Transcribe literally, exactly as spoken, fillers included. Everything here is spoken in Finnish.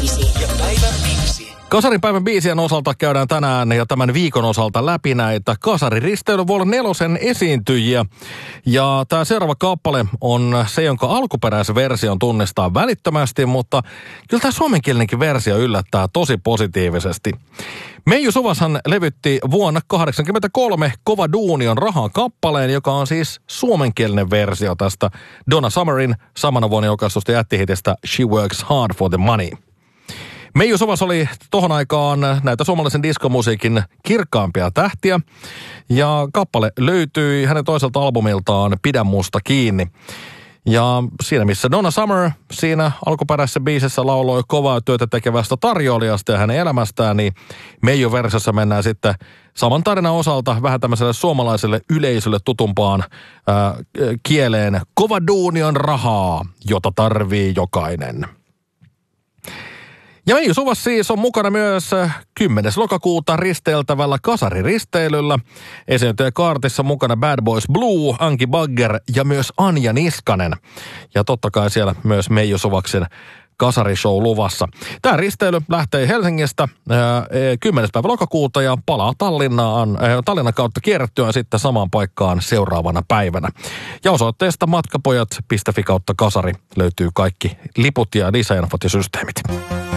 biisi ja päivän biisi. Kasarin päivän biisien osalta käydään tänään ja tämän viikon osalta läpi näitä Kasariristeily vuonna nelosen esiintyjiä. Ja tämä seuraava kappale on se, jonka alkuperäisversion tunnistaa välittömästi, mutta kyllä tämä suomenkielinenkin versio yllättää tosi positiivisesti. Meiju Suvashan levytti vuonna kahdeksankymmentäkolme Kova duuni on rahaa kappaleen, joka on siis suomenkielinen versio tästä Donna Summerin samana vuonna julkaistusta jättihitistä She Works Hard for the Money. Meiju Suvas oli tohon aikaan näitä suomalaisen diskomusiikin kirkkaampia tähtiä, ja kappale löytyi hänen toiselta albumiltaan Pidä musta kiinni. Ja siinä missä Donna Summer siinä alkuperäisessä biisissä lauloi kovaa työtä tekevästä tarjoilijasta ja hänen elämästään, niin Meiju-versiossa mennään sitten saman tarinan osalta vähän tämmöiselle suomalaiselle yleisölle tutumpaan ää, kieleen. Kova duuni on rahaa, jota tarvii jokainen. Ja Meiju Suvas siis on mukana myös kymmenes lokakuuta risteiltävällä Kasariristeilyllä. Esiintyjäkaartissa mukana Bad Boys Blue, Anki Bagger ja myös Anja Niskanen. Ja totta kai siellä myös Meiju Suvaksen kasarishow luvassa. Tämä risteily lähtee Helsingistä kymmenes päivä lokakuuta ja palaa Tallinnaan, äh, Tallinnan kautta kierrettyä sitten samaan paikkaan seuraavana päivänä. Ja osoitteesta matkapojat piste fi kautta kasari löytyy kaikki liput ja lisäinfot ja systeemit.